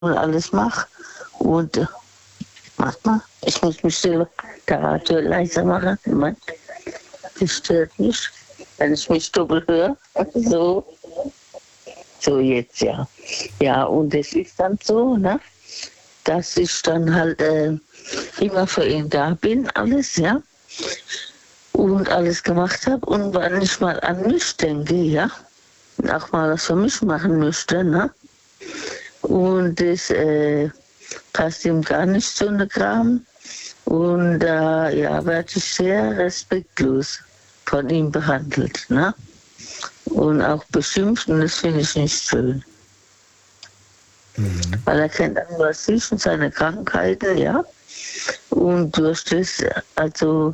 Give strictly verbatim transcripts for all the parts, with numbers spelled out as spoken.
und alles mache. Und äh, macht mal, ich muss mich selber der Radio leiser machen. Moment. Das stört mich, wenn ich mich doppelt höre. So, so jetzt, ja. Ja, und es ist dann so, ne, dass ich dann halt äh, immer für ihn da bin, alles, ja. Und alles gemacht habe. Und wenn ich mal an mich denke, ja, und auch mal was für mich machen möchte, ne. Und das äh, passt ihm gar nicht so eine Kram. Und da äh, ja, werde ich sehr respektlos von ihm behandelt, ne? Und auch beschimpft, und das finde ich nicht schön. Mhm. Weil er kennt nur sich und seine Krankheiten, ja. Und durch das, also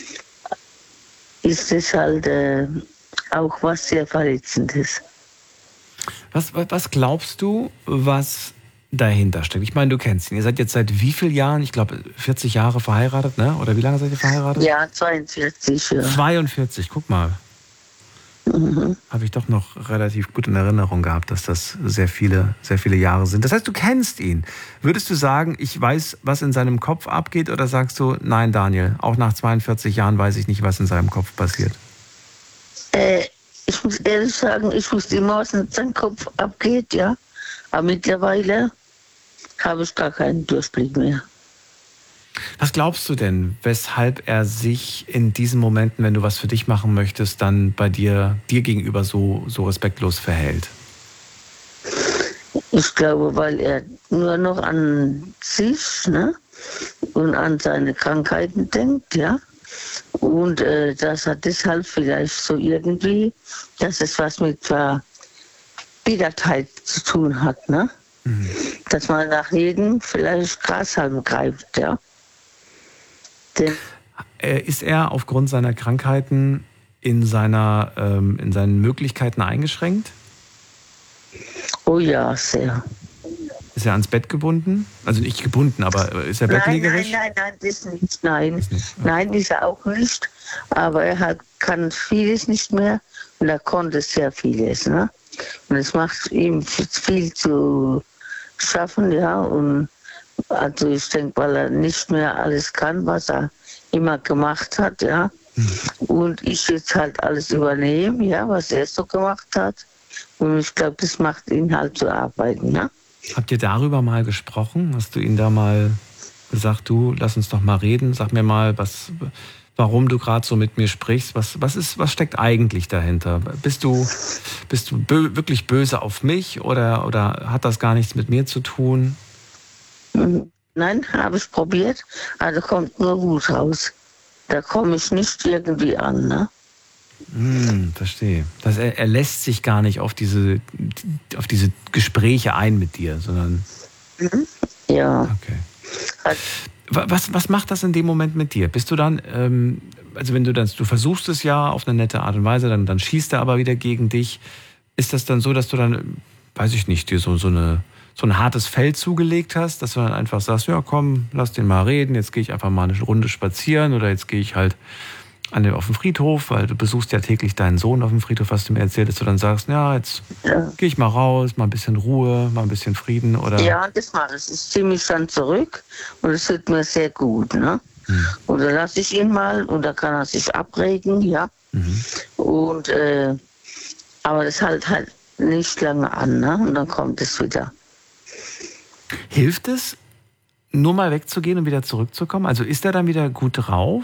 ist es halt äh, auch was sehr Verletzendes. Was, was glaubst du, was dahinter steckt? Ich meine, du kennst ihn. Ihr seid jetzt seit wie vielen Jahren? Ich glaube, vierzig Jahre verheiratet, ne? Oder wie lange seid ihr verheiratet? Ja, zweiundvierzig. Ja. zweiundvierzig, guck mal. Mhm. Habe ich doch noch relativ gut in Erinnerung gehabt, dass das sehr viele, sehr viele Jahre sind. Das heißt, du kennst ihn. Würdest du sagen, ich weiß, was in seinem Kopf abgeht? Oder sagst du, nein, Daniel, auch nach zweiundvierzig Jahren weiß ich nicht, was in seinem Kopf passiert? Äh, ich muss ehrlich sagen, ich wusste immer, was in seinem Kopf abgeht, ja. Aber mittlerweile habe ich gar keinen Durchblick mehr. Was glaubst du denn, weshalb er sich in diesen Momenten, wenn du was für dich machen möchtest, dann bei dir, dir gegenüber so, so respektlos verhält? Ich glaube, weil er nur noch an sich, ne, und an seine Krankheiten denkt, ja. Und äh, dass er deshalb vielleicht so irgendwie, dass es was mit Verbittertheit zu tun hat, ne? Mhm. Dass man nach jedem vielleicht Grashalm greift, ja. Den Ist er aufgrund seiner Krankheiten in, seiner, ähm, in seinen Möglichkeiten eingeschränkt? Oh ja, sehr. Ist er ans Bett gebunden? Also nicht gebunden, aber ist er nein, bettlägerig? Nein, nein, nein, das nicht. Nein, ist nicht. Okay. Nein, ist er auch nicht. Aber er hat, kann vieles nicht mehr und er konnte sehr vieles. Ne? Und es macht ihm viel zu schaffen, ja. Und also ich denke, weil er nicht mehr alles kann, was er immer gemacht hat, ja. Hm. Und ich jetzt halt alles übernehme, ja, was er so gemacht hat. Und ich glaube, das macht ihn halt zu arbeiten, ne? Habt ihr darüber mal gesprochen? Hast du ihn da mal gesagt, du, lass uns doch mal reden, sag mir mal, was, warum du gerade so mit mir sprichst, was, was ist, was steckt eigentlich dahinter? Bist du, bist du bö- wirklich böse auf mich oder, oder hat das gar nichts mit mir zu tun? Nein, habe ich probiert, also kommt nur Wut raus. Da komme ich nicht irgendwie an, ne? Hm, verstehe. Das, er, er lässt sich gar nicht auf diese, auf diese Gespräche ein mit dir, sondern... Mhm. Ja. Okay. Was, was macht das in dem Moment mit dir? Bist du dann, ähm, also wenn du das, du versuchst es ja auf eine nette Art und Weise, dann, dann schießt er aber wieder gegen dich. Ist das dann so, dass du dann, weiß ich nicht, dir so, so, eine, so ein hartes Fell zugelegt hast, dass du dann einfach sagst, ja komm, lass den mal reden, jetzt gehe ich einfach mal eine Runde spazieren oder jetzt gehe ich halt an den, auf den Friedhof, weil du besuchst ja täglich deinen Sohn auf dem Friedhof, hast du mir erzählt, dass du dann sagst, ja, jetzt ja. gehe ich mal raus, mal ein bisschen Ruhe, mal ein bisschen Frieden, oder? Ja, das mache ich. Ich ziehe mich dann zurück und es tut mir sehr gut, ne? Hm. Und dann lasse ich ihn mal und dann kann er sich abregen, ja. Mhm. Und, äh, aber das hält halt nicht lange an, ne? Und dann kommt es wieder. Hilft es, nur mal wegzugehen und wieder zurückzukommen? Also ist er dann wieder gut drauf?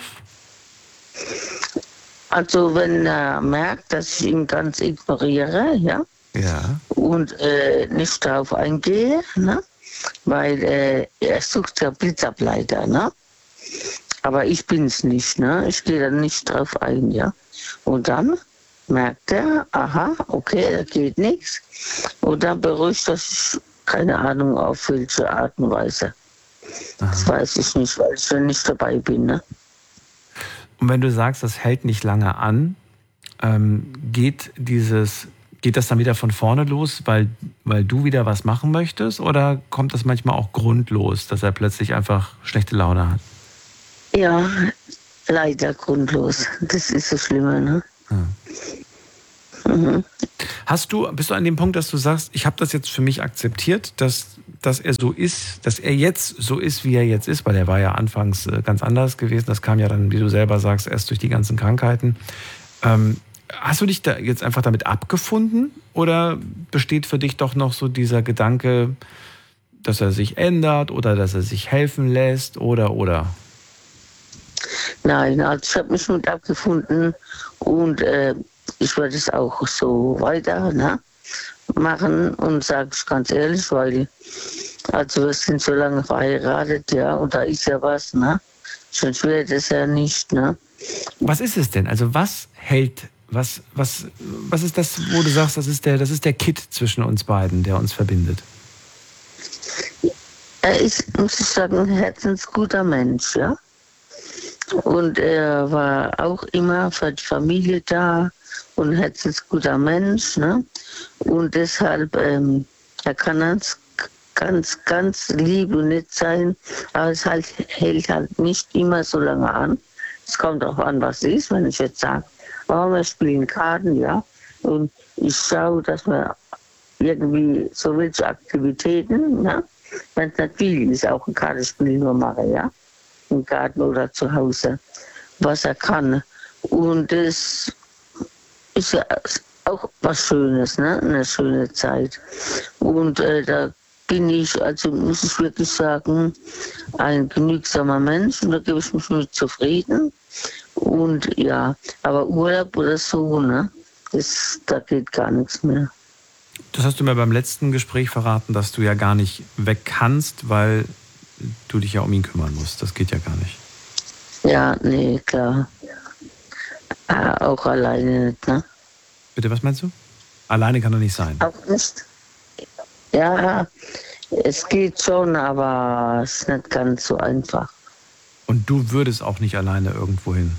Also wenn er merkt, dass ich ihn ganz ignoriere, ja, ja. und äh, nicht drauf eingehe, ne, weil äh, er sucht ja Blitzableiter, ne, aber ich bin's nicht, ne, ich gehe dann nicht drauf ein, ja, und dann merkt er, aha, okay, da geht nichts, und dann beruhigt er sich, keine Ahnung, auf welche Art und Weise. Aha. Das weiß ich nicht, weil ich schon nicht dabei bin, ne. Und wenn du sagst, das hält nicht lange an, ähm, geht dieses, geht das dann wieder von vorne los, weil, weil du wieder was machen möchtest? Oder kommt das manchmal auch grundlos, dass er plötzlich einfach schlechte Laune hat? Ja, leider grundlos. Das ist das Schlimme, ne? Hm. Mhm. Hast du, bist du an dem Punkt, dass du sagst, ich habe das jetzt für mich akzeptiert, dass dass er so ist, dass er jetzt so ist, wie er jetzt ist, weil er war ja anfangs ganz anders gewesen. Das kam ja dann, wie du selber sagst, erst durch die ganzen Krankheiten. Ähm, hast du dich da jetzt einfach damit abgefunden oder besteht für dich doch noch so dieser Gedanke, dass er sich ändert oder dass er sich helfen lässt oder oder? Nein, also ich habe mich mit abgefunden und äh, ich werde es auch so weiter, ne, machen und sage ich ganz ehrlich, weil also wir sind so lange verheiratet, ja, und da ist ja was, ne? Sonst wäre das ja nicht, ne? Was ist es denn? Also was hält, was, was, was ist das, wo du sagst, das ist der, das ist der Kitt zwischen uns beiden, der uns verbindet? Er ist, muss ich sagen, ein herzensguter Mensch, ja. Und er war auch immer für die Familie da und ein herzensguter Mensch, ne? Und deshalb, ähm, er kann ganz, ganz, ganz lieb und nett sein, aber es halt, hält halt nicht immer so lange an. Es kommt auch an, was ist, wenn ich jetzt sage, oh, wir spielen Karten, ja. Und ich schaue, dass wir irgendwie so welche Aktivitäten, ne? Wenn es nicht viel ist, auch ein Kartenspiel nur machen, ja. Im Garten oder zu Hause, was er kann. Und das ist ja auch was Schönes, ne? Eine schöne Zeit. Und äh, da bin ich, also muss ich wirklich sagen, ein genügsamer Mensch und da gebe ich mich mit zufrieden. Und ja, aber Urlaub oder so, ne? Das, da geht gar nichts mehr. Das hast du mir beim letzten Gespräch verraten, dass du ja gar nicht weg kannst, weil du dich ja um ihn kümmern musst. Das geht ja gar nicht. Ja, nee, klar. Ja, auch alleine nicht, ne? Bitte, was meinst du? Alleine kann er nicht sein. Auch nicht. Ja, es geht schon, aber es ist nicht ganz so einfach. Und du würdest auch nicht alleine irgendwo hin?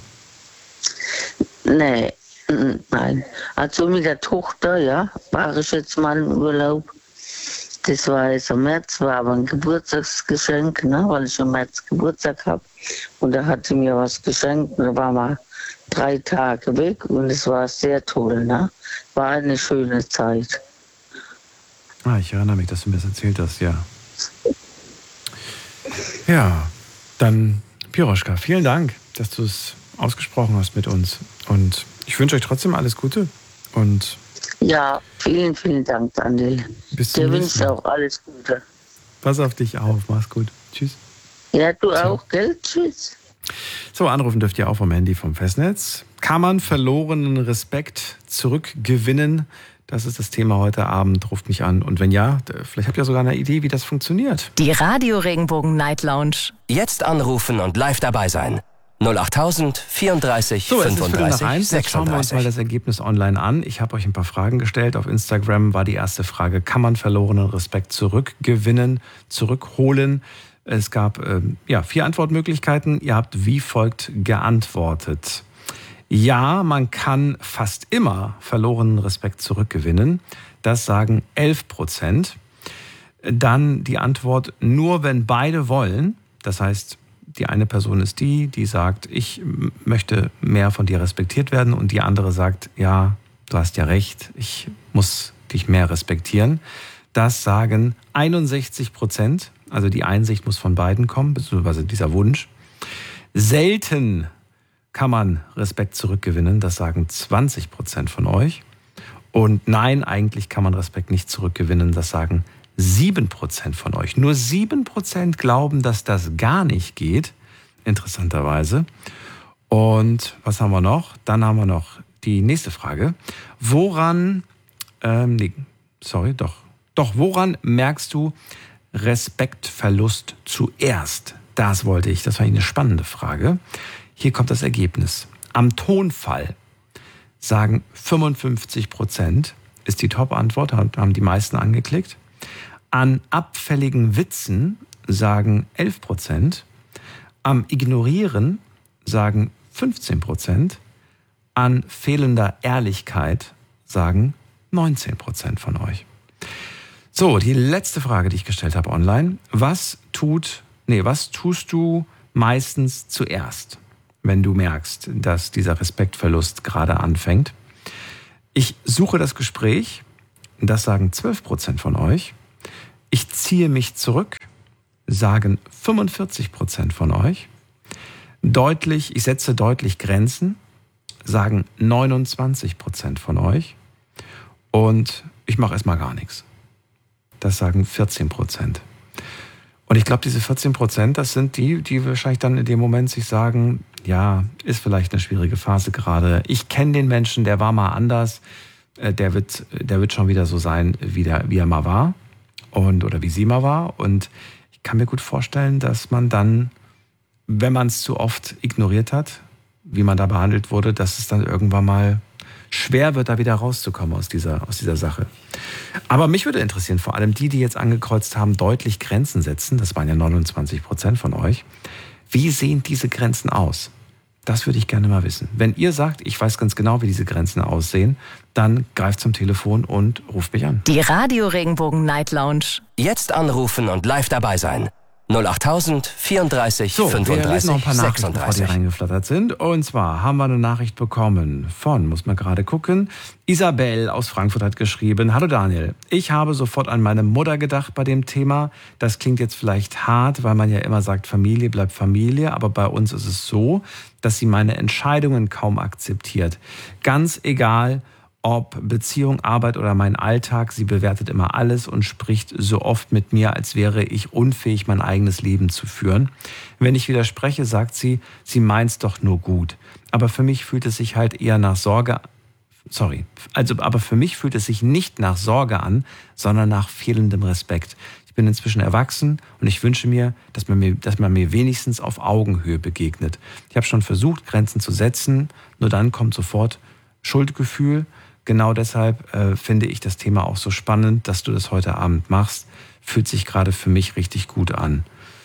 Nee, nein. Also mit der Tochter, ja, war ich jetzt mal im Urlaub. Das war jetzt im März, war aber ein Geburtstagsgeschenk, ne, weil ich im März Geburtstag habe. Und da hat sie mir was geschenkt und da waren wir drei Tage weg und es war sehr toll, ne? War eine schöne Zeit. Ah, ich erinnere mich, dass du mir das erzählt hast, ja. Ja, dann Piroschka, vielen Dank, dass du es ausgesprochen hast mit uns. Und ich wünsche euch trotzdem alles Gute und ja, vielen, vielen Dank, Daniel. Bis zum Dir nächsten wünsche Mal. auch alles Gute. Pass auf dich auf, mach's gut. Tschüss. Ja, du Ciao. auch, gell? Tschüss. So, anrufen dürft ihr auch vom Handy vom Festnetz. Kann man verlorenen Respekt zurückgewinnen? Das ist das Thema heute Abend. Ruft mich an. Und wenn ja, vielleicht habt ihr sogar eine Idee, wie das funktioniert. Die Radio Regenbogen Night Lounge. Jetzt anrufen und live dabei sein. null acht tausend vierunddreißig So, es ist Viertel nach fünfunddreißig eins. Jetzt schauen wir uns mal sechsunddreißig. das Ergebnis online an. Ich habe euch ein paar Fragen gestellt. Auf Instagram war die erste Frage, kann man verlorenen Respekt zurückgewinnen, zurückholen? Es gab ähm, ja, vier Antwortmöglichkeiten. Ihr habt wie folgt geantwortet. Ja, man kann fast immer verlorenen Respekt zurückgewinnen. Das sagen elf Prozent. Dann die Antwort, nur wenn beide wollen. Das heißt, die eine Person ist die, die sagt, ich möchte mehr von dir respektiert werden. Und die andere sagt, ja, du hast ja recht, ich muss dich mehr respektieren. Das sagen einundsechzig Prozent. Also die Einsicht muss von beiden kommen, beziehungsweise dieser Wunsch. Selten kann man Respekt zurückgewinnen, das sagen zwanzig Prozent von euch. Und nein, eigentlich kann man Respekt nicht zurückgewinnen, das sagen sieben Prozent von euch. Nur sieben Prozent glauben, dass das gar nicht geht, interessanterweise. Und was haben wir noch? Dann haben wir noch die nächste Frage. Woran, ähm, nee, sorry, doch, doch, woran merkst du Respektverlust zuerst? Das wollte ich, das war eine spannende Frage. Hier kommt das Ergebnis. Am Tonfall sagen fünfundfünfzig Prozent, ist die Top-Antwort, haben die meisten angeklickt. An abfälligen Witzen sagen elf Prozent. Am Ignorieren sagen fünfzehn Prozent. An fehlender Ehrlichkeit sagen neunzehn Prozent von euch. So, die letzte Frage, die ich gestellt habe online. Was tut, nee, was tust du meistens zuerst, wenn du merkst, dass dieser Respektverlust gerade anfängt? Ich suche das Gespräch. Das sagen zwölf Prozent von euch. Ich ziehe mich zurück, sagen fünfundvierzig Prozent von euch. Deutlich, ich setze deutlich Grenzen, sagen neunundzwanzig Prozent von euch. Und ich mache erstmal gar nichts. Das sagen vierzehn Prozent. Und ich glaube, diese vierzehn Prozent, das sind die, die wahrscheinlich dann in dem Moment sich sagen, ja, ist vielleicht eine schwierige Phase gerade. Ich kenne den Menschen, der war mal anders. Der wird, der wird schon wieder so sein, wie, der, wie er mal war und oder wie sie mal war. Und ich kann mir gut vorstellen, dass man dann, wenn man es zu oft ignoriert hat, wie man da behandelt wurde, dass es dann irgendwann mal schwer wird, da wieder rauszukommen aus dieser, aus dieser Sache. Aber mich würde interessieren, vor allem die, die jetzt angekreuzt haben, deutlich Grenzen setzen, das waren ja neunundzwanzig Prozent von euch. Wie sehen diese Grenzen aus? Das würde ich gerne mal wissen. Wenn ihr sagt, ich weiß ganz genau, wie diese Grenzen aussehen, dann greift zum Telefon und ruft mich an. Die Radio Regenbogen Night Lounge. Jetzt anrufen und live dabei sein. null acht tausend vierunddreißig So, wir lesen fünfunddreißig noch ein paar Nachrichten, bevor die sechsunddreißig. reingeflattert sind. Und zwar haben wir eine Nachricht bekommen von, muss man gerade gucken, Isabel aus Frankfurt hat geschrieben: Hallo Daniel, ich habe sofort an meine Mutter gedacht bei dem Thema. Das klingt jetzt vielleicht hart, weil man ja immer sagt, Familie bleibt Familie. Aber bei uns ist es so, dass sie meine Entscheidungen kaum akzeptiert. Ganz egal, ob Beziehung, Arbeit oder mein Alltag, sie bewertet immer alles und spricht so oft mit mir, als wäre ich unfähig, mein eigenes Leben zu führen. Wenn ich widerspreche, sagt sie, sie meint's doch nur gut. Aber für mich fühlt es sich halt eher nach Sorge, sorry, also aber für mich fühlt es sich nicht nach Sorge an, sondern nach fehlendem Respekt. Ich bin inzwischen erwachsen und ich wünsche mir, dass man mir, dass man mir wenigstens auf Augenhöhe begegnet. Ich habe schon versucht, Grenzen zu setzen, nur dann kommt sofort Schuldgefühl. Genau deshalb äh, finde ich das Thema auch so spannend, dass du das heute Abend machst. Fühlt sich gerade für mich richtig gut an.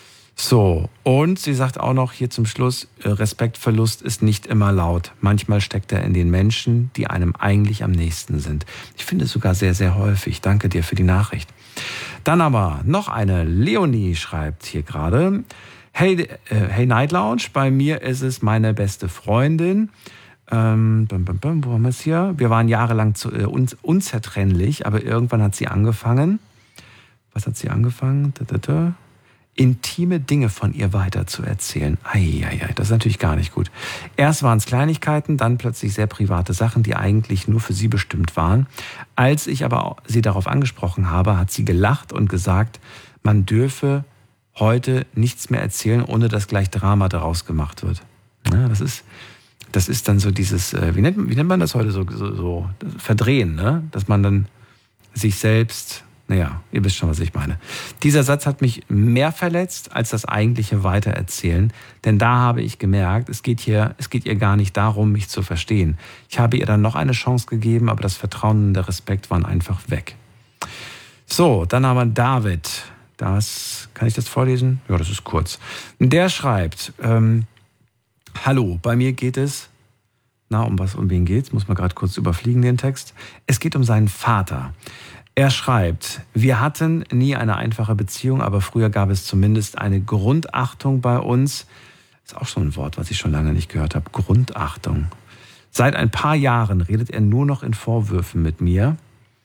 So, und sie sagt auch noch hier zum Schluss, äh, Respektverlust ist nicht immer laut. Manchmal steckt er in den Menschen, die einem eigentlich am nächsten sind. Ich finde es sogar sehr, sehr häufig. Danke dir für die Nachricht. Dann aber noch eine. Leonie schreibt hier gerade: Hey, äh, hey Night Lounge, bei mir ist es meine beste Freundin. Ähm, bum, bum, bum, wo haben wir es hier? Wir waren jahrelang zu, äh, un, unzertrennlich, aber irgendwann hat sie angefangen. Was hat sie angefangen? Da, da, da. Intime Dinge von ihr weiter zu erzählen. Eieiei, das ist natürlich gar nicht gut. Erst waren es Kleinigkeiten, dann plötzlich sehr private Sachen, die eigentlich nur für sie bestimmt waren. Als ich aber sie darauf angesprochen habe, hat sie gelacht und gesagt, man dürfe heute nichts mehr erzählen, ohne dass gleich Drama daraus gemacht wird. Ja, das ist... Das ist dann so dieses, wie nennt, wie nennt man das heute, so, so, so verdrehen, ne? Dass man dann sich selbst, naja, ihr wisst schon, was ich meine. Dieser Satz hat mich mehr verletzt als das eigentliche Weitererzählen, denn da habe ich gemerkt, es geht hier, es geht ihr gar nicht darum, mich zu verstehen. Ich habe ihr dann noch eine Chance gegeben, aber das Vertrauen und der Respekt waren einfach weg. So, dann haben wir David. Das, kann ich das vorlesen? Ja, das ist kurz. Der schreibt, ähm, Hallo, bei mir geht es, na, um was, um wen geht's? Muss man gerade kurz überfliegen, den Text. Es geht um seinen Vater. Er schreibt, wir hatten nie eine einfache Beziehung, aber früher gab es zumindest eine Grundachtung bei uns. Ist auch schon ein Wort, was ich schon lange nicht gehört habe. Grundachtung. Seit ein paar Jahren redet er nur noch in Vorwürfen mit mir.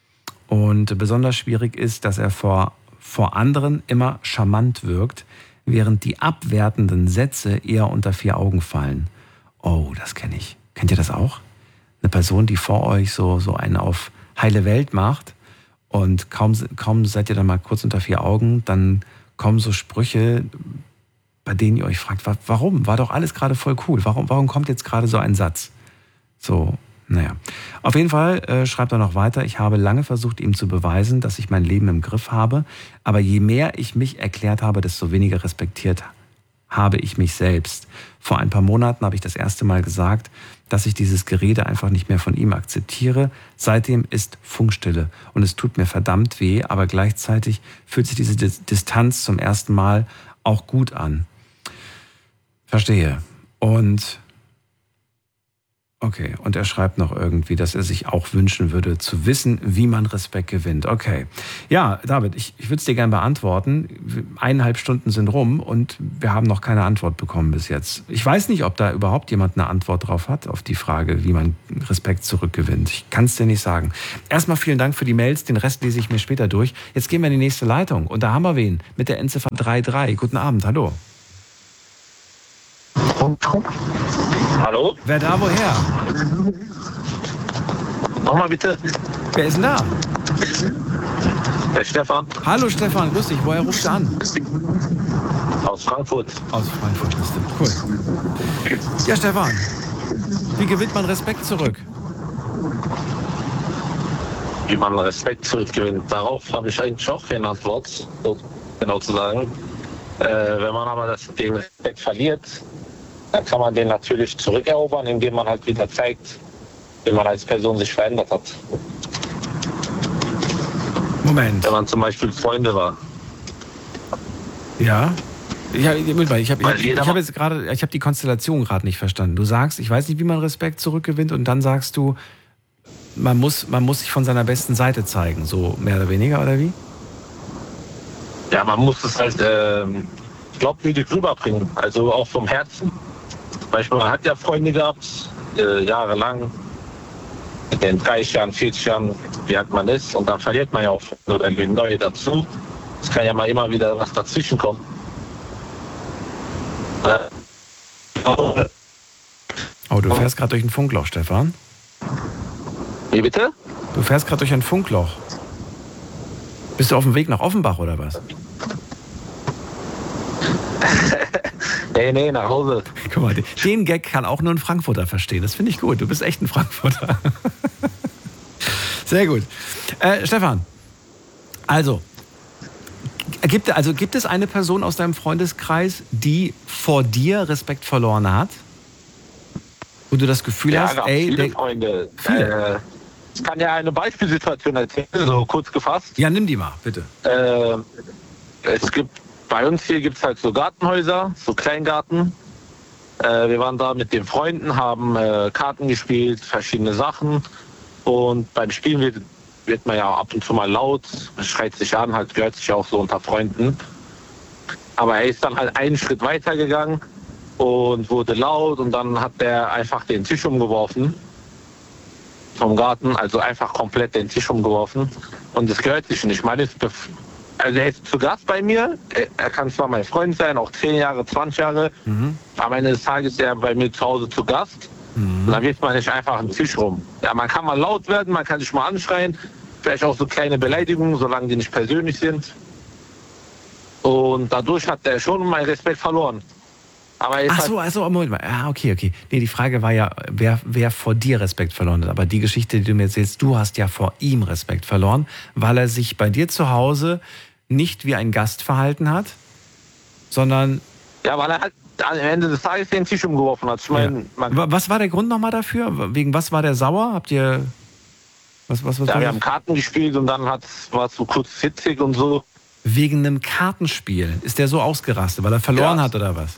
Und besonders schwierig ist, dass er vor, vor anderen immer charmant wirkt, während die abwertenden Sätze eher unter vier Augen fallen. Oh, das kenne ich. Kennt ihr das auch? Eine Person, die vor euch so, so einen auf heile Welt macht und kaum, kaum seid ihr dann mal kurz unter vier Augen, dann kommen so Sprüche, bei denen ihr euch fragt, warum? War doch alles gerade voll cool. Warum, warum kommt jetzt gerade so ein Satz? So, naja. Auf jeden Fall äh, schreibt er noch weiter, ich habe lange versucht, ihm zu beweisen, dass ich mein Leben im Griff habe, aber je mehr ich mich erklärt habe, desto weniger respektiert habe ich mich selbst. Vor ein paar Monaten habe ich das erste Mal gesagt, dass ich dieses Gerede einfach nicht mehr von ihm akzeptiere. Seitdem ist Funkstille und es tut mir verdammt weh, aber gleichzeitig fühlt sich diese Distanz zum ersten Mal auch gut an. Verstehe. Und Okay, und er schreibt noch irgendwie, dass er sich auch wünschen würde, zu wissen, wie man Respekt gewinnt. Okay. Ja, David, ich, ich würde es dir gerne beantworten. Eineinhalb Stunden sind rum und wir haben noch keine Antwort bekommen bis jetzt. Ich weiß nicht, ob da überhaupt jemand eine Antwort drauf hat, auf die Frage, wie man Respekt zurückgewinnt. Ich kann es dir nicht sagen. Erstmal vielen Dank für die Mails, den Rest lese ich mir später durch. Jetzt gehen wir in die nächste Leitung und da haben wir wen mit der Endziffer drei drei. Guten Abend, hallo. Hallo? Wer da, woher? Nochmal bitte. Wer ist denn da? Der Stefan Hallo Stefan, grüß dich. Woher rufst du an? aus Frankfurt. Aus Frankfurt bist du. Cool. Ja, Stefan, wie gewinnt man Respekt zurück? Wie man Respekt zurückgewinnt. Darauf habe ich eigentlich auch keine Antwort, so genau zu sagen. Äh, wenn man aber das, den Respekt verliert, dann kann man den natürlich zurückerobern, indem man halt wieder zeigt, wie man als Person sich verändert hat. Moment. Wenn man zum Beispiel Freunde war. Ja? Ich habe ich hab, ich hab, Weil ich jeder hab ma- jetzt gerade, ich habe die Konstellation gerade nicht verstanden. Du sagst, ich weiß nicht, wie man Respekt zurückgewinnt und dann sagst du, man muss, man muss sich von seiner besten Seite zeigen, so mehr oder weniger, oder wie? Ja, man muss es halt ähm, glaubwürdig rüberbringen, also auch vom Herzen. Zum Beispiel, man hat ja Freunde gehabt, äh, jahrelang, in den dreißig Jahren, vierzig Jahren, wie alt man ist, und dann verliert man ja auch oder neue dazu. Es kann ja mal immer wieder was dazwischen kommen. Äh, Oh, du fährst gerade durch ein Funkloch, Stefan. Wie bitte? Du fährst gerade durch ein Funkloch. Bist du auf dem Weg nach Offenbach oder was? Nee, nee, nach Hause. Guck mal, den Gag kann auch nur ein Frankfurter verstehen. Das finde ich gut. Du bist echt ein Frankfurter. Sehr gut. Äh, Stefan, also gibt, also gibt es eine Person aus deinem Freundeskreis, die vor dir Respekt verloren hat? Wo du das Gefühl Ja, hast, gab ey, viele der, Freunde. Viele? Äh, ich kann ja eine Beispielsituation erzählen, so kurz gefasst. ja, nimm die mal, bitte. Äh, es gibt, bei uns hier gibt es halt so Gartenhäuser, so Kleingarten. Äh, wir waren da mit den Freunden, haben äh, Karten gespielt, verschiedene Sachen. Und beim Spielen wird, wird man ja ab und zu mal laut, schreit sich an, halt gehört sich auch so unter Freunden. Aber er ist dann halt einen Schritt weiter gegangen und wurde laut und dann hat er einfach den Tisch umgeworfen vom Garten, also einfach komplett den Tisch umgeworfen. Und das gehört sich nicht. Ich meine, also er ist zu Gast bei mir, er, er kann zwar mein Freund sein, auch zehn Jahre, zwanzig Jahre, mhm. aber am Ende des Tages ist er bei mir zu Hause zu Gast. Mhm. Und dann wirft man nicht einfach einen Tisch rum. Ja, man kann mal laut werden, man kann sich mal anschreien, vielleicht auch so kleine Beleidigungen, solange die nicht persönlich sind. Und dadurch hat er schon meinen Respekt verloren. Aber Ach so, also Moment mal. Ah, okay, okay. Nee, die Frage war ja, wer, wer vor dir Respekt verloren hat. Aber die Geschichte, die du mir erzählst, du hast ja vor ihm Respekt verloren, weil er sich bei dir zu Hause nicht wie ein Gast verhalten hat, sondern... Ja, weil er halt am Ende des Tages den Tisch umgeworfen hat. Ich mein, ja. Was war der Grund nochmal dafür? Wegen was war der sauer? Habt ihr... Was, was, was ja, wir haben Karten gespielt und dann war es so kurz hitzig und so. Wegen einem Kartenspiel ist der so ausgerastet, weil er verloren ja. hat oder was?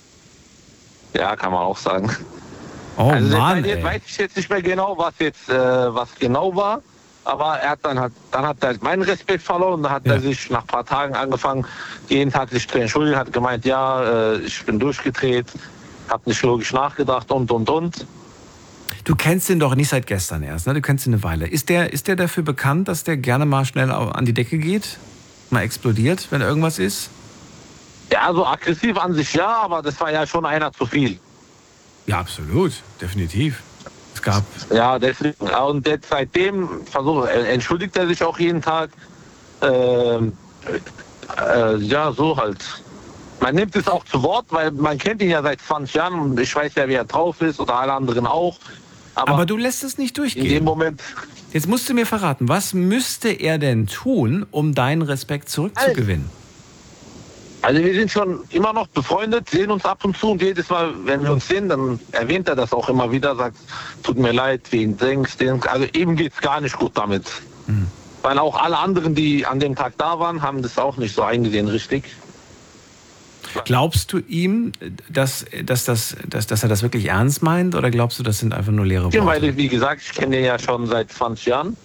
Ja, kann man auch sagen. Oh also Mann, jetzt ey. weiß ich jetzt nicht mehr genau, was jetzt äh, was genau war. Aber er hat dann hat dann hat er meinen Respekt verloren und dann hat ja. er sich nach ein paar Tagen angefangen, jeden Tag sich zu entschuldigen, hat gemeint, ja, äh, ich bin durchgedreht, hab nicht logisch nachgedacht und und und. Du kennst ihn doch nicht seit gestern erst, ne? Du kennst ihn eine Weile. Ist der, ist der dafür bekannt, dass der gerne mal schnell an die Decke geht? Mal explodiert, wenn irgendwas ist? Ja, so aggressiv an sich ja, aber das war ja schon einer zu viel. Ja, absolut, definitiv. Es gab... Ja, deswegen, und jetzt seitdem versucht, entschuldigt er sich auch jeden Tag. Ähm, äh, ja, so halt. Man nimmt es auch zu Wort, weil man kennt ihn ja seit zwanzig Jahren und ich weiß ja, wie er drauf ist oder alle anderen auch. Aber, aber du lässt es nicht durchgehen. In dem Moment... Jetzt musst du mir verraten, was müsste er denn tun, um deinen Respekt zurückzugewinnen? Also wir sind schon immer noch befreundet, sehen uns ab und zu und jedes Mal, wenn wir uns sehen, dann erwähnt er das auch immer wieder, sagt, tut mir leid, wegen Dings, Dings. Also eben geht's gar nicht gut damit. Mhm. Weil auch alle anderen, die an dem Tag da waren, haben das auch nicht so eingesehen richtig. Glaubst du ihm, dass, dass, das, dass, dass er das wirklich ernst meint oder glaubst du, das sind einfach nur leere Worte? Ja, weil, wie gesagt, ich kenne den ja schon seit zwanzig Jahren.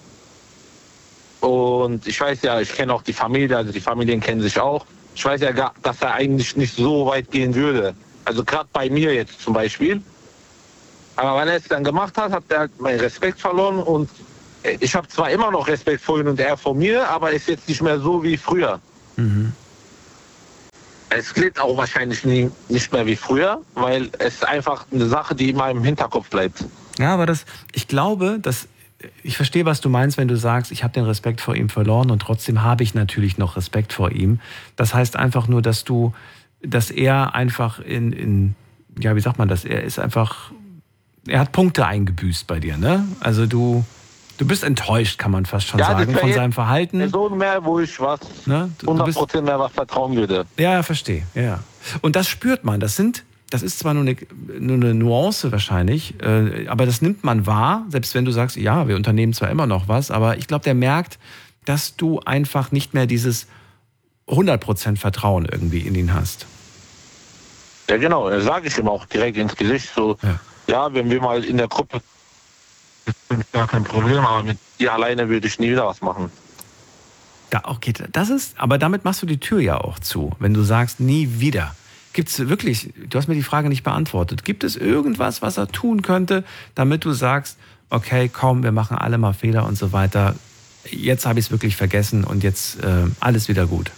Und ich weiß ja, ich kenne auch die Familie, also die Familien kennen sich auch. Ich weiß ja, gar, dass er eigentlich nicht so weit gehen würde. Also gerade bei mir jetzt zum Beispiel. Aber wenn er es dann gemacht hat, hat er halt meinen Respekt verloren. Und ich habe zwar immer noch Respekt vor ihm und er vor mir, aber ist jetzt nicht mehr so wie früher. Mhm. Es klingt auch wahrscheinlich nie, nicht mehr wie früher, weil es ist einfach eine Sache, die immer im Hinterkopf bleibt. Ja, aber das, ich glaube, dass ich verstehe, was du meinst, wenn du sagst, ich habe den Respekt vor ihm verloren und trotzdem habe ich natürlich noch Respekt vor ihm. Das heißt einfach nur, dass du, dass er einfach in, in ja, wie sagt man das? Er ist einfach, er hat Punkte eingebüßt bei dir, ne? Also du, du bist enttäuscht, kann man fast schon ja, sagen, von seinem Verhalten. Person mehr, wo ich was, ne? du, hundert Prozent mehr was vertrauen würde. Ja, ja, verstehe. Ja. Und das spürt man. Das sind Das ist zwar nur eine, nur eine Nuance wahrscheinlich, äh, aber das nimmt man wahr, selbst wenn du sagst, ja, wir unternehmen zwar immer noch was, aber ich glaube, der merkt, dass du einfach nicht mehr dieses hundert Prozent Vertrauen irgendwie in ihn hast. Ja, genau, das sage ich ihm auch direkt ins Gesicht. So, ja, ja wenn wir mal in der Gruppe, ist gar kein Problem, aber mit dir alleine würde ich nie wieder was machen. Da, okay, das ist, aber damit machst du die Tür ja auch zu, wenn du sagst, nie wieder. Gibt es wirklich, du hast mir die Frage nicht beantwortet, gibt es irgendwas, was er tun könnte, damit du sagst, okay, komm, wir machen alle mal Fehler und so weiter, jetzt habe ich es wirklich vergessen und jetzt äh, alles wieder gut?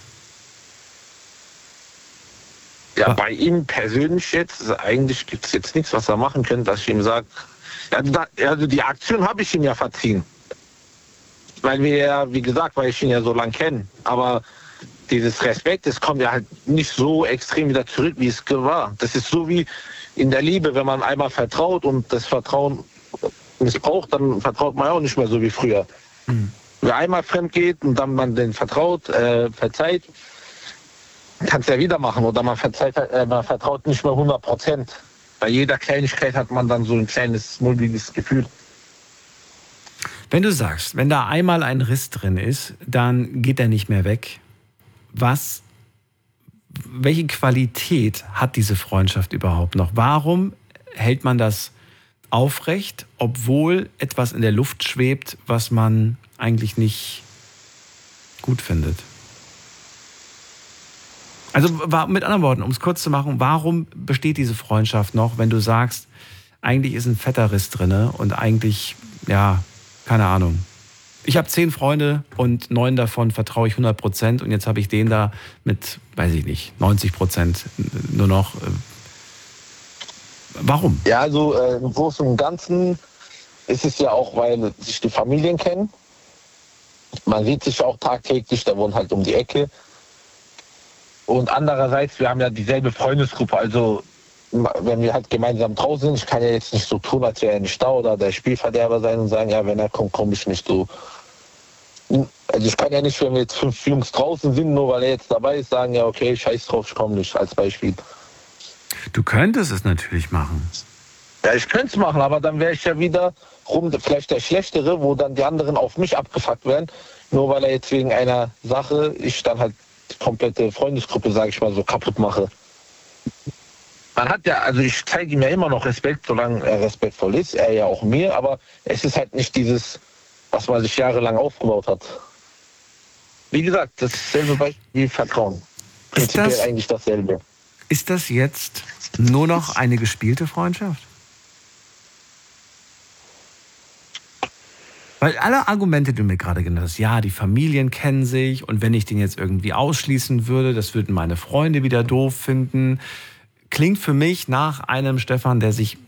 Ja, bei ihm persönlich jetzt, eigentlich gibt es jetzt nichts, was er machen könnte, dass ich ihm sage, also die Aktion habe ich ihm ja verziehen. Weil wir ja, wie gesagt, weil ich ihn ja so lange kenne, aber dieses Respekt, das kommt ja halt nicht so extrem wieder zurück, wie es war. Das ist so wie in der Liebe, wenn man einmal vertraut und das Vertrauen missbraucht, dann vertraut man auch nicht mehr so wie früher. Mhm. Wer einmal fremd geht und dann man den vertraut, äh, verzeiht, kann es ja wieder machen. Oder man, verzeiht, äh, man vertraut nicht mehr hundert Prozent. Bei jeder Kleinigkeit hat man dann so ein kleines, mulmiges Gefühl. Wenn du sagst, wenn da einmal ein Riss drin ist, dann geht er nicht mehr weg. Was, welche Qualität hat diese Freundschaft überhaupt noch? Warum hält man das aufrecht, obwohl etwas in der Luft schwebt, was man eigentlich nicht gut findet? Also mit anderen Worten, um es kurz zu machen, warum besteht diese Freundschaft noch, wenn du sagst, eigentlich ist ein fetter Riss drin und eigentlich, ja, keine Ahnung. Ich habe zehn Freunde und neun davon vertraue ich hundert Prozent und jetzt habe ich den da mit, weiß ich nicht, neunzig Prozent nur noch. Warum? Ja, also äh, im Großen und Ganzen ist es ja auch, weil sich die Familien kennen. Man sieht sich auch tagtäglich, der wohnt halt um die Ecke. Und andererseits, wir haben ja dieselbe Freundesgruppe, also wenn wir halt gemeinsam draußen sind, ich kann ja jetzt nicht so tun, als wäre er nicht da oder der Spielverderber sein und sagen, ja, wenn er kommt, komme ich nicht so. Also ich kann ja nicht, wenn wir jetzt fünf Jungs draußen sind, nur weil er jetzt dabei ist, sagen, ja, okay, scheiß drauf, ich komme nicht, als Beispiel. Du könntest es natürlich machen. Ja, ich könnte es machen, aber dann wäre ich ja wieder rum, vielleicht der Schlechtere, wo dann die anderen auf mich abgefuckt werden, nur weil er jetzt wegen einer Sache, ich dann halt die komplette Freundesgruppe, sage ich mal, so kaputt mache. Man hat ja, also ich zeige ihm ja immer noch Respekt, solange er respektvoll ist, er ja auch mir, aber es ist halt nicht dieses, was man sich jahrelang aufgebaut hat. Wie gesagt, dasselbe Beispiel wie Vertrauen. Prinzipiell ist das, eigentlich dasselbe. Ist das jetzt nur noch eine gespielte Freundschaft? Weil alle Argumente, die du mir gerade genannt hast, ja, die Familien kennen sich und wenn ich den jetzt irgendwie ausschließen würde, das würden meine Freunde wieder doof finden. Klingt für mich nach einem Stefan, der sich